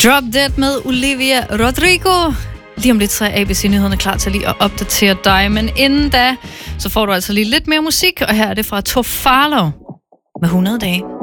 Drop Dead med Olivia Rodrigo. Lige om lidt så er ABC-nyhederne klar til lige at opdatere dig, men inden da, så får du altså lige lidt mere musik, og her er det fra Tofalo med 100 dage.